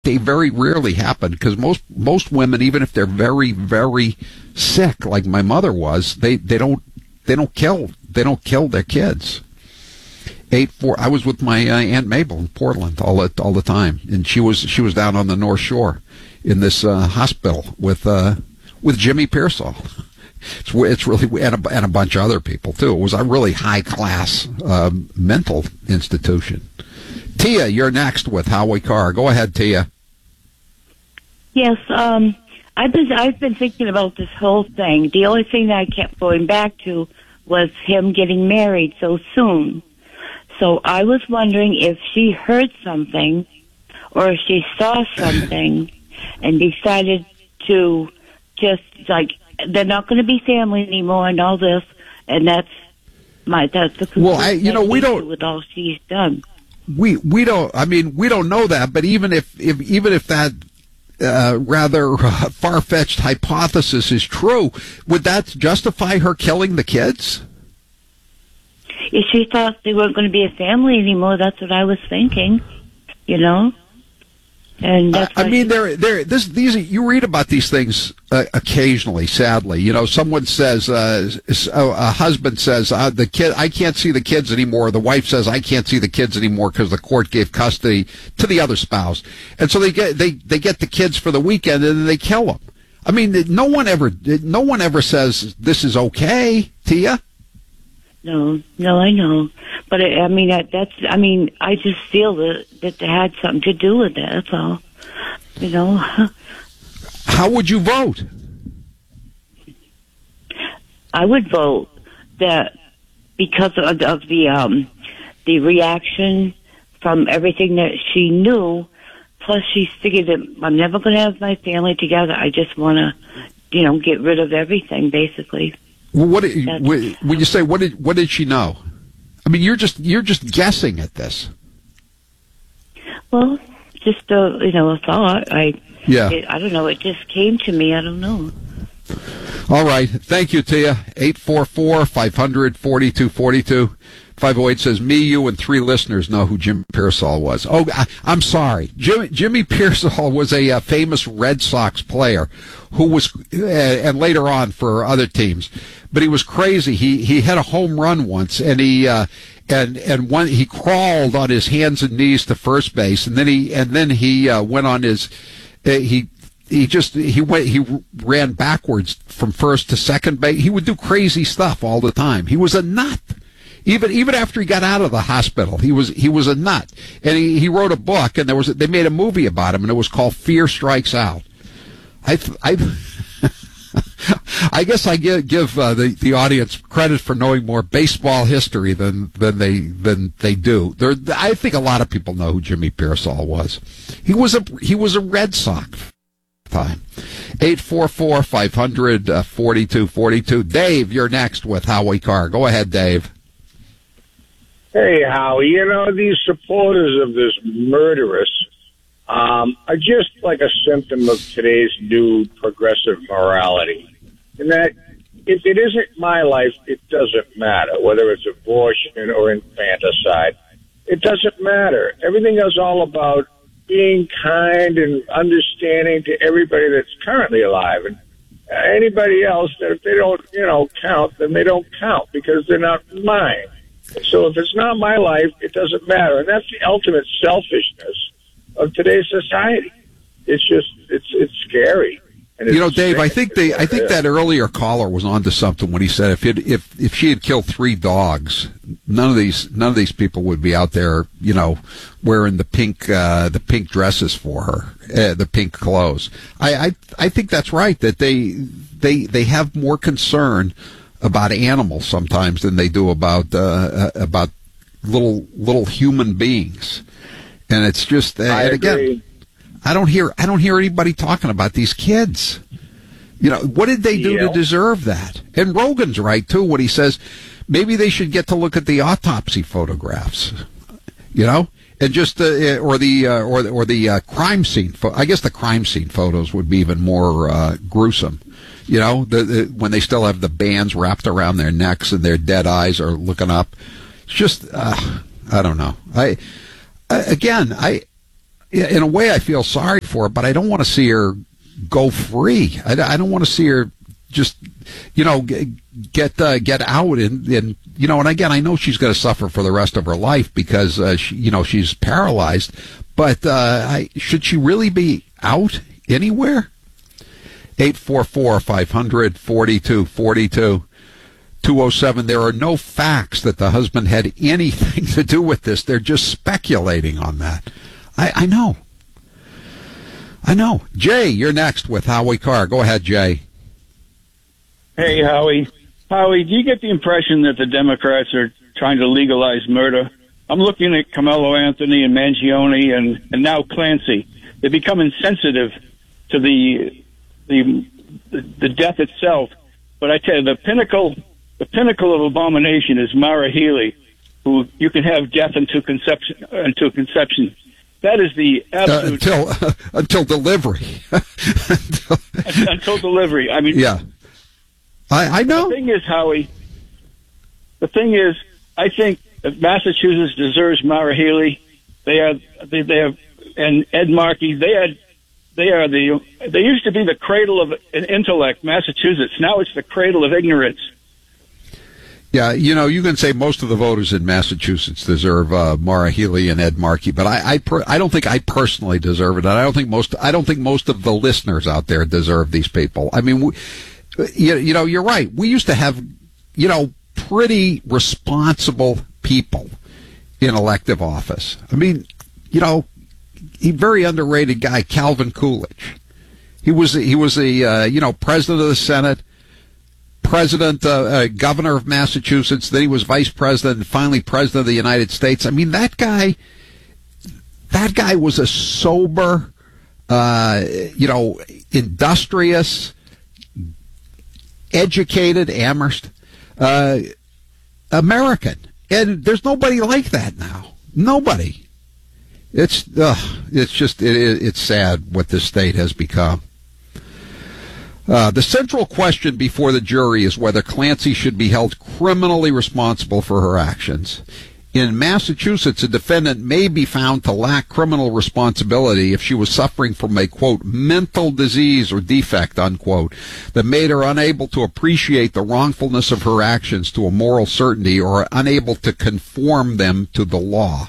they very rarely happen, because most women, even if they're very, very sick, like my mother was, they don't kill their kids. I was with my Aunt Mabel in Portland all the time, and she was down on the North Shore in this hospital with Jimmy Pearsall. It's really, and a bunch of other people too. It was a really high class mental institution. Tia, you're next with Howie Carr. Go ahead, Tia. Yes, I've been thinking about this whole thing. The only thing that I kept going back to was him getting married so soon. So I was wondering if she heard something or if she saw something and decided to just, like, they're not going to be family anymore and all this, and that's the conclusion we don't, with all she's done. We don't know that, but even if that rather far-fetched hypothesis is true, would that justify her killing the kids? If she thought they weren't going to be a family anymore, that's what I was thinking, And that's these you read about these things occasionally. Sadly, someone says a husband says the kid, I can't see the kids anymore. The wife says, I can't see the kids anymore because the court gave custody to the other spouse, and so they get the kids for the weekend and then they kill them. I mean, no one ever says this is okay, Tia. No, I know, but I just feel that they had something to do with it. That's all, How would you vote? I would vote that because of the reaction from everything that she knew. Plus, she figured that I'm never going to have my family together. I just want to, get rid of everything, basically. Well, when you say what did she know? I mean, you're just guessing at this. Well, just a thought. I don't know. It just came to me. I don't know. All right. Thank you, Tia. 844-500-4242. 508 says, me, you, and 3 listeners know who Jim Pearsall was. Oh, I'm sorry. Jimmy Pearsall was a famous Red Sox player who was, and later on for other teams, but he was crazy. He had a home run once, and he crawled on his hands and knees to first base, and then he went on his, he ran backwards from first to second base. He would do crazy stuff all the time. He was a nut. Even after he got out of the hospital, he was a nut. And he wrote a book, and they made a movie about him, and it was called Fear Strikes Out. I guess I give the audience credit for knowing more baseball history than they do. I think a lot of people know who Jimmy Pearsall was. He was a Red Sox time. 844-500-4242. Dave, you're next with Howie Carr. Go ahead, Dave. Hey, Howie, these supporters of this murderess are just like a symptom of today's new progressive morality. In that, if it isn't my life, it doesn't matter, whether it's abortion or infanticide. It doesn't matter. Everything is all about being kind and understanding to everybody that's currently alive. And anybody else, that if they don't, count, then they don't count because they're not mine. So if it's not my life, it doesn't matter. And that's the ultimate selfishness of today's society. It's just, it's scary. And Dave, I think that earlier caller was onto something when he said if she had killed 3 dogs, none of these people would be out there, wearing the pink dresses for her, the pink clothes. I think that's right, that they have more concern about animals sometimes than they do about little human beings, and it's just and again, I don't hear anybody talking about these kids. What did they do to deserve that? And Rogan's right too when he says maybe they should get to look at the autopsy photographs, and just or the crime scene. I guess the crime scene photos would be even more gruesome. When they still have the bands wrapped around their necks and their dead eyes are looking up. It's just, I don't know. in a way, I feel sorry for her, but I don't want to see her go free. I don't want to see her just, get out and and again, I know she's going to suffer for the rest of her life because she's paralyzed. But should she really be out anywhere? 844-500-4242. 207. There are no facts that the husband had anything to do with this. They're just speculating on that. I know. Jay, you're next with Howie Carr. Go ahead, Jay. Hey, Howie. Howie, do you get the impression that the Democrats are trying to legalize murder? I'm looking at Carmelo Anthony and Mangione and now Clancy. They become insensitive to the death itself. But I tell you, the pinnacle of abomination is Mara Healey, who you can have death until conception. That is the absolute until delivery. until delivery. I mean, yeah. I know. The thing is, Howie. The thing is, I think that Massachusetts deserves Mara Healey. They have, and Ed Markey. They used to be the cradle of intellect, Massachusetts. Now it's the cradle of ignorance. Yeah, you can say most of the voters in Massachusetts deserve Mara Healey and Ed Markey, but I don't think I personally deserve it, and I don't think most of the listeners out there deserve these people. I mean, you're right. We used to have, pretty responsible people in elective office. I mean, a very underrated guy, Calvin Coolidge. He was a president of the Senate, governor of Massachusetts. Then he was vice president, and finally president of the United States. I mean, that guy was a sober, industrious, educated Amherst American, and there's nobody like that now. Nobody. It's sad what this state has become. The central question before the jury is whether Clancy should be held criminally responsible for her actions. In Massachusetts, a defendant may be found to lack criminal responsibility if she was suffering from a, quote, mental disease or defect, unquote, that made her unable to appreciate the wrongfulness of her actions to a moral certainty or unable to conform them to the law.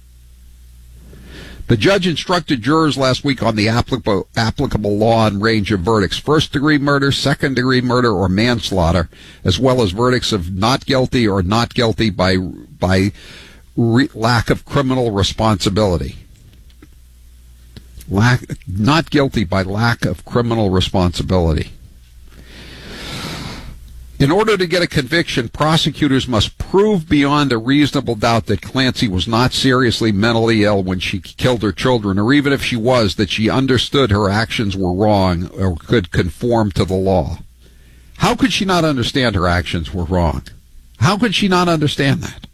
The judge instructed jurors last week on the applicable law and range of verdicts: first-degree murder, second-degree murder, or manslaughter, as well as verdicts of not guilty or not guilty by lack of criminal responsibility. Not guilty by lack of criminal responsibility. In order to get a conviction, prosecutors must prove beyond a reasonable doubt that Clancy was not seriously mentally ill when she killed her children, or even if she was, that she understood her actions were wrong or could conform to the law. How could she not understand her actions were wrong? How could she not understand that?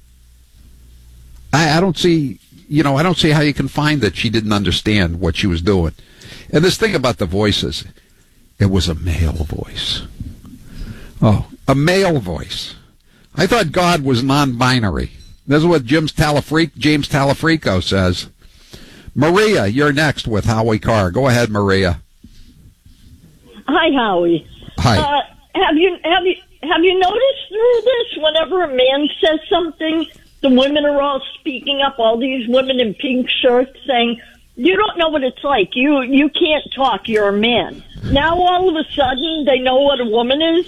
I don't see how you can find that she didn't understand what she was doing. And this thing about the voices, it was a male voice. Oh, a male voice. I thought God was non-binary. This is what James Talafrico says. Maria, you're next with Howie Carr. Go ahead, Maria. Hi, Howie. Hi. Have you noticed through this? Whenever a man says something, the women are all speaking up. All these women in pink shirts saying, "You don't know what it's like. You can't talk. You're a man." Now all of a sudden they know what a woman is.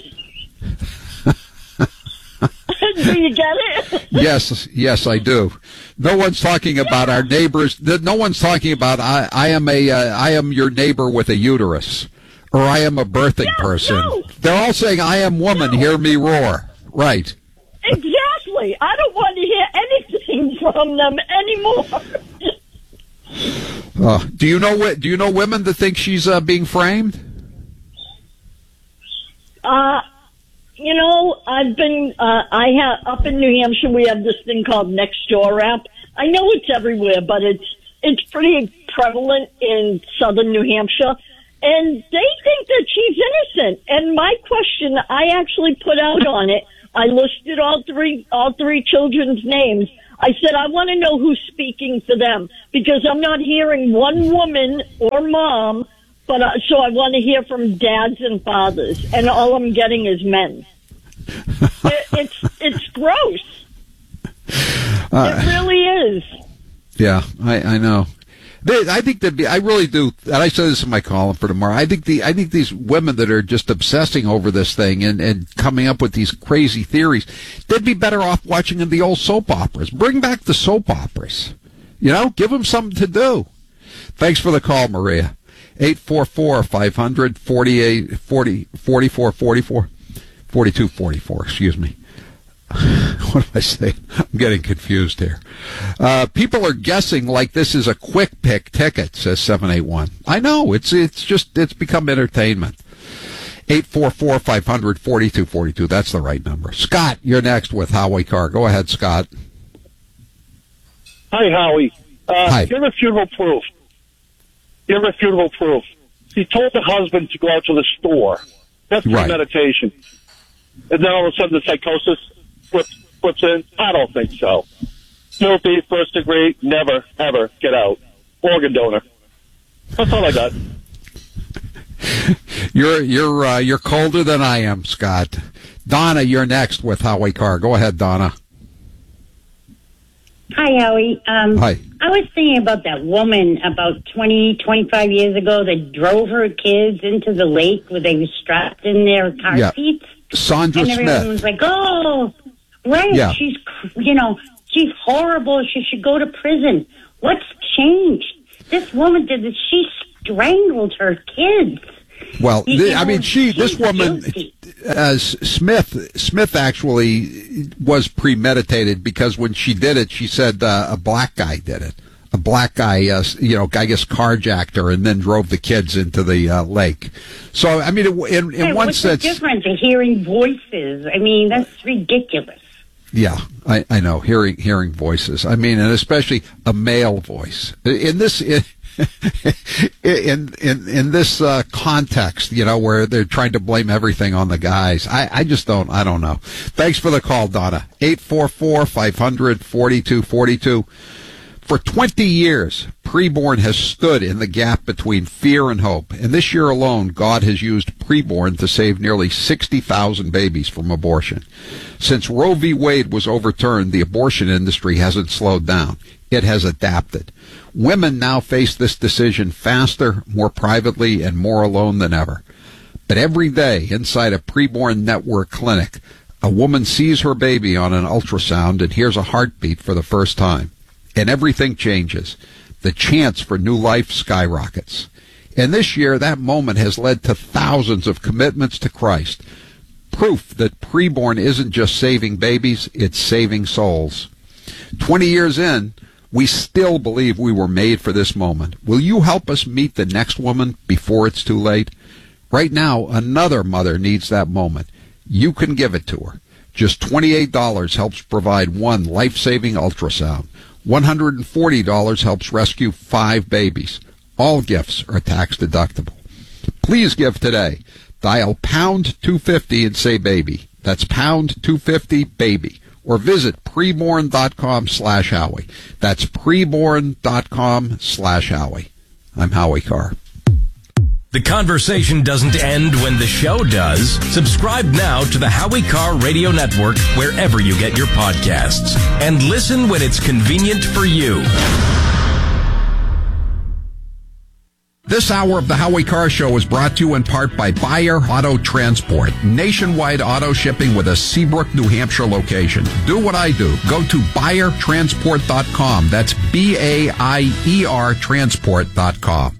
Do you get it? Yes, I do. No one's talking about our neighbors. No one's talking about I am your neighbor with a uterus, or I am a birthing person. No. They're all saying I am woman. No. Hear me roar. Right. Exactly. I don't want to hear anything from them anymore. Do you know women that think she's being framed? I've been, up in New Hampshire, we have this thing called Nextdoor app. I know it's everywhere, but it's pretty prevalent in southern New Hampshire. And they think that she's innocent. And my question, I actually put out on it, I listed all three children's names. I said, I want to know who's speaking for them, because I'm not hearing one woman or mom, but so I want to hear from dads and fathers, and all I'm getting is men. It's gross. It really is. Yeah, I know. I think I really do, and I said this in my column for tomorrow. I think these women that are just obsessing over this thing and coming up with these crazy theories, they'd be better off watching the old soap operas. Bring back the soap operas. Give them something to do. Thanks for the call, Maria. 844-500-4244, excuse me. What am I saying? I'm getting confused here. People are guessing like this is a quick pick ticket, says 781. I know, it's become entertainment. 844-500-4242. That's the right number. Scott, you're next with Howie Carr. Go ahead, Scott. Hi, Howie. Hi. Irrefutable proof. He told the husband to go out to the store. That's premeditation. And then all of a sudden the psychosis flips in. I don't think so. Guilty, first degree, never, ever get out. Organ donor. That's all I got. You're colder than I am, Scott. Donna, you're next with Howie Carr. Go ahead, Donna. Hi, Howie. Hi. I was thinking about that woman about 25 years ago that drove her kids into the lake where they were strapped in their car seats. Sandra and everyone Smith. was like, oh, right, yeah. she's horrible. She should go to prison. What's changed? This woman did this. She strangled her kids. Well, this woman, Smith actually was premeditated, because when she did it, she said a black guy did it. A black guy, I guess, carjacked her and then drove the kids into the lake. So, I mean, in one sense, what's the difference of hearing voices? I mean, that's ridiculous. Yeah, I know, hearing voices. I mean, and especially a male voice in this. In this context, where they're trying to blame everything on the guys, I don't know. Thanks for the call, Donna. 844-500-4242. For 20 years, Preborn has stood in the gap between fear and hope. And this year alone, God has used Preborn to save nearly 60,000 babies from abortion. Since Roe v. Wade was overturned, the abortion industry hasn't slowed down. It has adapted. Women now face this decision faster, more privately, and more alone than ever. But every day inside a Preborn Network clinic, a woman sees her baby on an ultrasound and hears a heartbeat for the first time. And everything changes. The chance for new life skyrockets. And this year, that moment has led to thousands of commitments to Christ. Proof that Preborn isn't just saving babies, it's saving souls. 20 years in, we still believe we were made for this moment. Will you help us meet the next woman before it's too late? Right now, another mother needs that moment. You can give it to her. Just $28 helps provide one life-saving ultrasound. $140 helps rescue 5 babies. All gifts are tax deductible. Please give today. Dial pound 250 and say baby. That's pound 250 baby. Or visit preborn.com/Howie. That's preborn.com/Howie. I'm Howie Carr. The conversation doesn't end when the show does. Subscribe now to the Howie Carr Radio Network wherever you get your podcasts. And listen when it's convenient for you. This hour of the Howie Carr Show is brought to you in part by Bayer Auto Transport. Nationwide auto shipping with a Seabrook, New Hampshire location. Do what I do. Go to BayerTransport.com. That's BAIER Transport.com.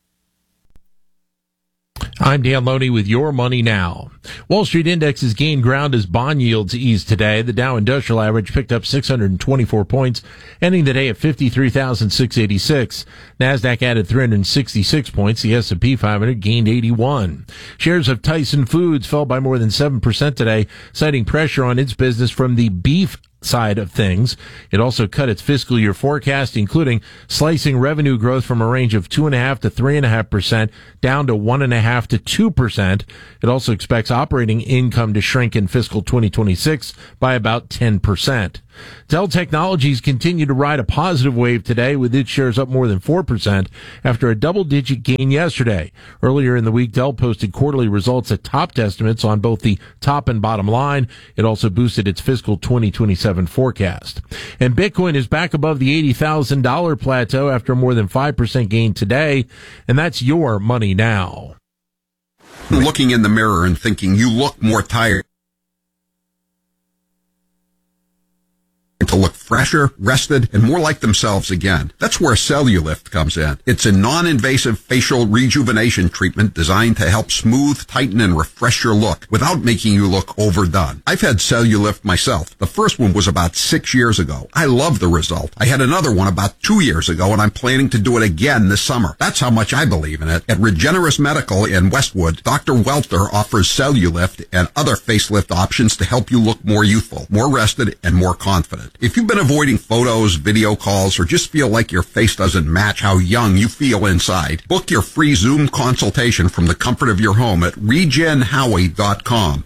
I'm Dan Loney with Your Money Now. Wall Street indexes gained ground as bond yields eased today. The Dow Industrial Average picked up 624 points, ending the day at 53,686. NASDAQ added 366 points. The S&P 500 gained 81. Shares of Tyson Foods fell by more than 7% today, citing pressure on its business from the beef side of things. It also cut its fiscal year forecast, including slicing revenue growth from a range of 2.5% to 3.5% down to 1.5% to 2%. It also expects operating income to shrink in fiscal 2026 by about 10%. Dell Technologies continue to ride a positive wave today, with its shares up more than 4% after a double-digit gain yesterday. Earlier in the week, Dell posted quarterly results that topped estimates on both the top and bottom line. It also boosted its fiscal 2027 forecast. And Bitcoin is back above the $80,000 plateau after a more than 5% gain today. And that's your money now. Looking in the mirror and thinking you look more tired. To look fresher, rested, and more like themselves again. That's where Cellulift comes in. It's a non-invasive facial rejuvenation treatment designed to help smooth, tighten, and refresh your look without making you look overdone. I've had Cellulift myself. The first one was about 6 years ago. I love the result. I had another one about 2 years ago, and I'm planning to do it again this summer. That's how much I believe in it. At Regenerous Medical in Westwood, Dr. Welter offers Cellulift and other facelift options to help you look more youthful, more rested, and more confident. If you've been avoiding photos, video calls, or just feel like your face doesn't match how young you feel inside, book your free Zoom consultation from the comfort of your home at regenhowie.com.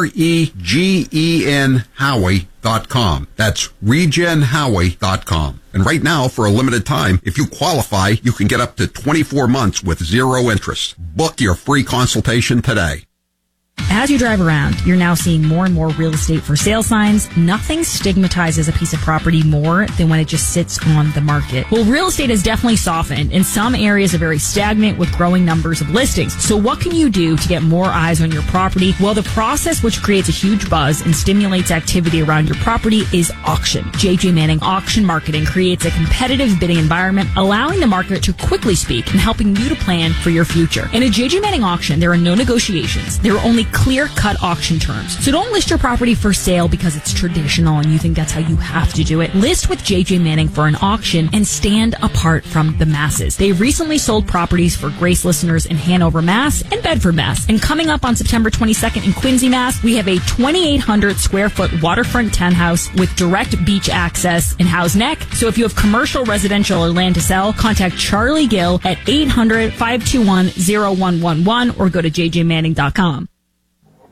REGEN Howie.com. That's regenhowie.com. And right now, for a limited time, if you qualify, you can get up to 24 months with zero interest. Book your free consultation today. As you drive around, you're now seeing more and more real estate for sale signs. Nothing stigmatizes a piece of property more than when it just sits on the market. Well, real estate has definitely softened. In some areas are very stagnant with growing numbers of listings. So what can you do to get more eyes on your property? Well, the process which creates a huge buzz and stimulates activity around your property is auction. JJ Manning Auction Marketing creates a competitive bidding environment, allowing the market to quickly speak and helping you to plan for your future. In a JJ Manning auction, there are no negotiations. There are only clear-cut auction terms. So don't list your property for sale because it's traditional and you think that's how you have to do it. List with JJ Manning for an auction and stand apart from the masses. They recently sold properties for Grace listeners in Hanover, Mass. and Bedford, Mass. And coming up on September 22nd in Quincy, Mass., we have a 2,800 square foot waterfront townhouse with direct beach access in Howe's Neck. So if you have commercial, residential, or land to sell, contact Charlie Gill at 800-521-0111 or go to jjmanning.com.